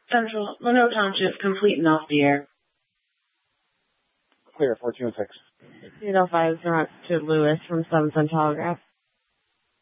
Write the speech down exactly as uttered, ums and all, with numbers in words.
Central, Monroe Township, complete and off the air. Clear, four two one six. eight oh five, direct to Lewis from seven Sun Telegraph.